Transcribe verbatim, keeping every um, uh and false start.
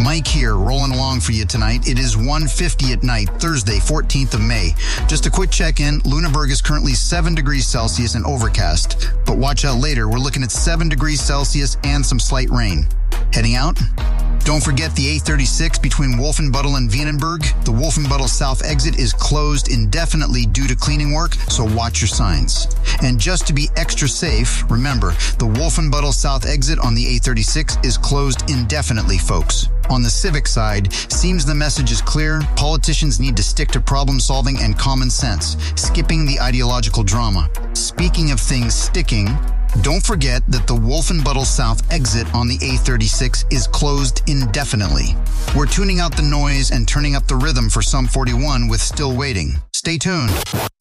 Mike here, rolling along for you tonight. It is one fifty at night, Thursday, fourteenth of May. Just a quick check-in. Lunenburg is currently seven degrees Celsius and overcast. But watch out later, we're looking at seven degrees Celsius and some slight rain. Heading out? Don't forget the A thirty-six between Wolfenbüttel and Wienenberg. The Wolfenbüttel South exit is closed indefinitely due to cleaning work, so watch your signs. And just to be extra safe, remember, the Wolfenbüttel South exit on the A thirty-six is closed indefinitely, folks. On the civic side, seems the message is clear. Politicians need to stick to problem solving and common sense, skipping the ideological drama. Speaking of things sticking, don't forget that the Wolfenbüttel South exit on the A thirty-six is closed indefinitely. We're tuning out the noise and turning up the rhythm for Sum forty-one with Still Waiting. Stay tuned.